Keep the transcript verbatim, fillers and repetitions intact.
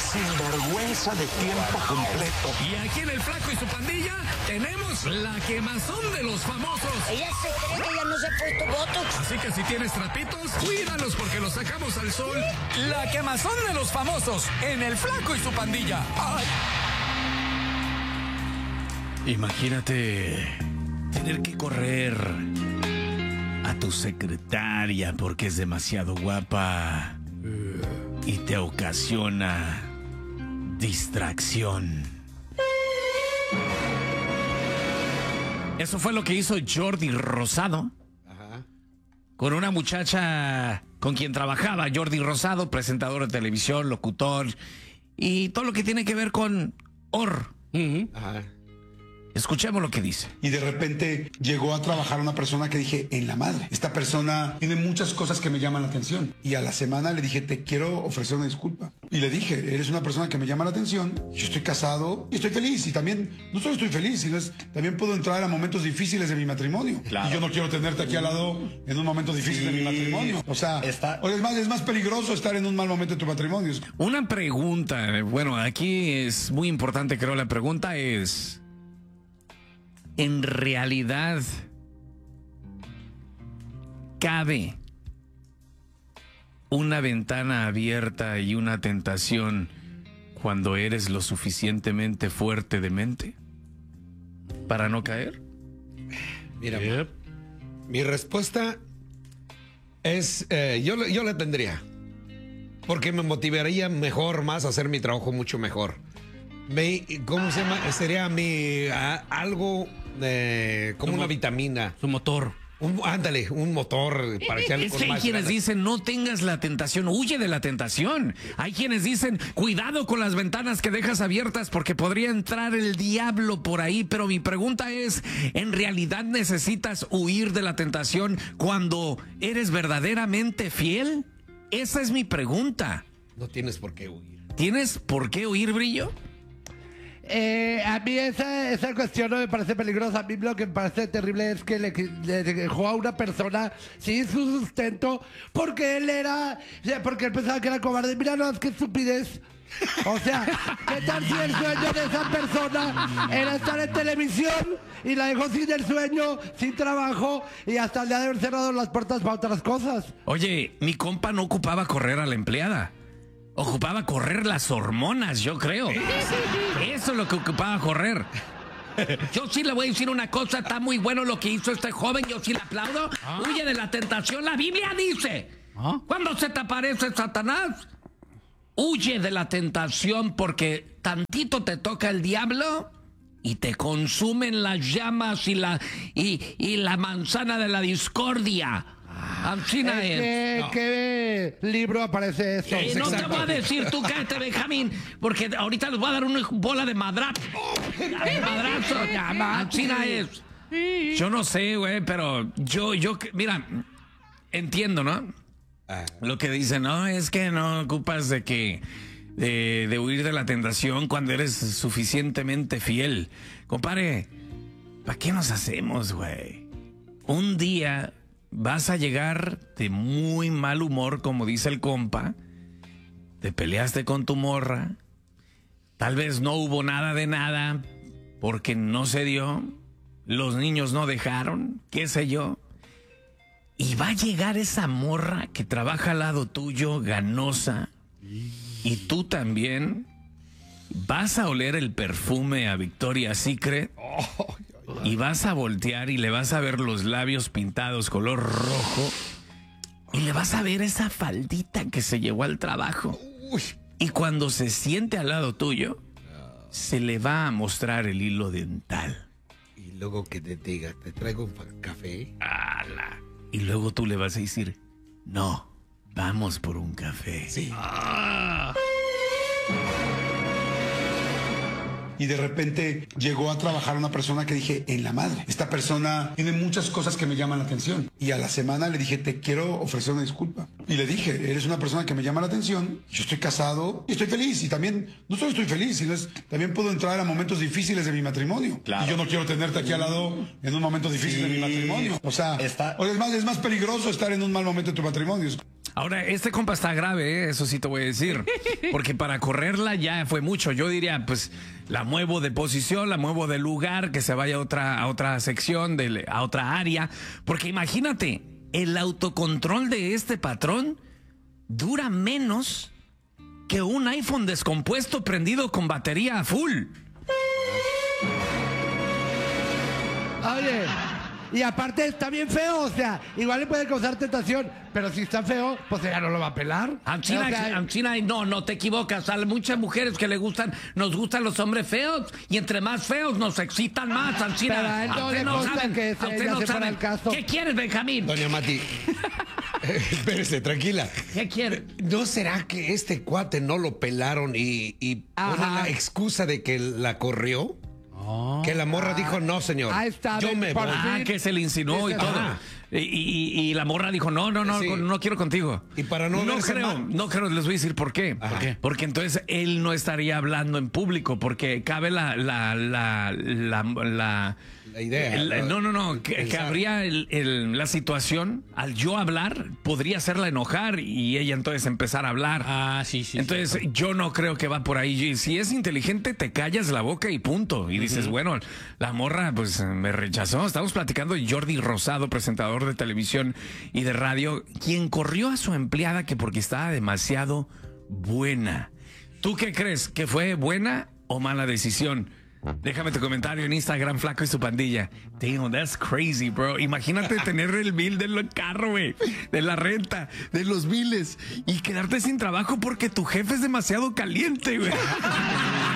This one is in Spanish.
sinvergüenza de tiempo completo. Y aquí en El Flaco y su pandilla tenemos la quemazón de los famosos. Ella se cree que ya no se ha puesto botox. Así que si tienes trapitos, cuídalos porque los sacamos al sol. La quemazón de los famosos en El Flaco y su pandilla. ¡Ay! Imagínate tener que correr a tu secretaria porque es demasiado guapa y te ocasiona distracción. Eso fue lo que hizo Jordi Rosado. Ajá. Con una muchacha con quien trabajaba. Jordi Rosado, presentador de televisión, locutor y todo lo que tiene que ver con O R. Uh-huh. Ajá. Escuchemos lo que dice. Y de repente llegó a trabajar una persona que dije, en la madre, esta persona tiene muchas cosas que me llaman la atención. Y a la semana le dije, te quiero ofrecer una disculpa. Y le dije, eres una persona que me llama la atención, yo estoy casado y estoy feliz. Y también, no solo estoy feliz, sino es, también puedo entrar a momentos difíciles de mi matrimonio. Claro. Y yo no quiero tenerte aquí al lado en un momento difícil sí. de mi matrimonio. O sea, Está... es más, es más peligroso estar en un mal momento de tu matrimonio. Una pregunta, bueno, aquí es muy importante, creo, la pregunta es... ¿En realidad cabe una ventana abierta y una tentación cuando eres lo suficientemente fuerte de mente para no caer? Mira, yep. mi respuesta es, eh, yo, yo la tendría, porque me motivaría mejor, más a hacer mi trabajo mucho mejor. Me, ¿Cómo se llama? Sería mi a, algo eh, como una vitamina. Su motor. Un, ándale, un motor para echarle Es con que hay más quienes ganas. dicen no tengas la tentación, huye de la tentación. Hay quienes dicen cuidado con las ventanas que dejas abiertas porque podría entrar el diablo por ahí. Pero mi pregunta es, ¿en realidad necesitas huir de la tentación cuando eres verdaderamente fiel? Esa es mi pregunta. No tienes por qué huir. ¿Tienes por qué huir, Brillo? Eh, a mí esa, esa cuestión no me parece peligrosa. A mí lo que me parece terrible es que le, le dejó a una persona sin su sustento porque él era, porque él pensaba que era cobarde. Mira, no, es que estupidez. O sea, ¿qué tal si el sueño de esa persona era estar en televisión y la dejó sin el sueño, sin trabajo y hasta le ha de haber cerrado las puertas para otras cosas? Oye, mi compa no ocupaba correr a la empleada. Ocupaba correr las hormonas, yo creo. Eso es lo que ocupaba correr. Yo sí le voy a decir una cosa, está muy bueno lo que hizo este joven, yo sí le aplaudo. ¿Ah? Huye de la tentación, la Biblia dice. ¿Ah? Cuando se te aparece Satanás, huye de la tentación porque tantito te toca el diablo y te consumen las llamas y la, y, y la manzana de la discordia. Ancina es. ¿Qué, no. ¿Qué libro aparece eso? Eh, no te voy a decir, tú cállate, Benjamín, porque ahorita les voy a dar una bola de madrazo. Madrazo. Ancina es. Yo no sé, güey, pero yo, yo, mira, entiendo, ¿no? Lo que dicen, no, es que no ocupas de que, de, de huir de la tentación cuando eres suficientemente fiel. Compadre, ¿para qué nos hacemos, güey? Un día vas a llegar de muy mal humor, como dice el compa. Te peleaste con tu morra. Tal vez no hubo nada de nada porque no se dio. Los niños no dejaron, qué sé yo. Y va a llegar esa morra que trabaja al lado tuyo, ganosa. Y tú también vas a oler el perfume a Victoria's Secret. Y vas a voltear y le vas a ver los labios pintados color rojo. Y le vas a ver esa faldita que se llevó al trabajo. Y cuando se siente al lado tuyo, se le va a mostrar el hilo dental. Y luego que te diga, ¿te traigo un café? ¡Hala! Y luego tú le vas a decir, no, vamos por un café. Sí. ¡Ah! Y de repente llegó a trabajar una persona que dije, en la madre, esta persona tiene muchas cosas que me llaman la atención. Y a la semana le dije, te quiero ofrecer una disculpa. Y le dije, eres una persona que me llama la atención, yo estoy casado y estoy feliz. Y también, no solo estoy feliz, sino es, también puedo entrar a momentos difíciles de mi matrimonio. Claro. Y yo no quiero tenerte aquí al lado en un momento difícil sí. de mi matrimonio. O sea, Está... es más, es más peligroso estar en un mal momento de tu matrimonio. Ahora, este compa está grave, ¿eh? Eso sí te voy a decir. Porque para correrla ya fue mucho. Yo diría, pues, la muevo de posición, la muevo de lugar, que se vaya a otra, a otra sección, de, a otra área. Porque imagínate, el autocontrol de este patrón dura menos que un iPhone descompuesto prendido con batería a full. Oye, y aparte está bien feo, o sea, igual le puede causar tentación, pero si está feo, pues ella no lo va a pelar. Ancina, O sea, Ancina, no, no te equivocas. Hay muchas mujeres que le gustan, nos gustan los hombres feos y entre más feos nos excitan más, Ancina. Pero a él no le consta que se- a usted ella no se fuera saben. al caso. ¿Qué quieres, Benjamín? Doña Mati, eh, espérese, tranquila. ¿Qué quieres? ¿No será que este cuate no lo pelaron y, y pone Ajá. la excusa de que la corrió? Que la morra dijo, no, señor, Ahí está, yo ven, me por voy. fin. Ah, que se le insinuó y Ajá. todo. Y, y- y la morra dijo, no, no, no, Sí. no quiero contigo. Y para no No verse creo, mal. no creo, les voy a decir por qué. Ajá. ¿Por qué? Porque entonces él no estaría hablando en público, porque cabe la, la, la, la, la- La idea. el- no, no, no, que, que Pensar. habría el- el- la situación, al yo hablar, podría hacerla enojar y ella entonces empezar a hablar. Ah, sí, sí. Entonces, yo no creo que va por ahí. Si es inteligente, te callas la boca y punto. Y dices, bueno, la morra, pues me rechazó. Estamos platicando de Jordi Rosado, presentador de televisión y de radio, quien corrió a su empleada que porque estaba demasiado buena. ¿Tú qué crees? ¿Que fue buena o mala decisión? Déjame tu comentario en Instagram, Flaco y su pandilla. Damn, that's crazy, bro. Imagínate tener el bill del carro, güey, de la renta, de los biles y quedarte sin trabajo porque tu jefe es demasiado caliente, güey.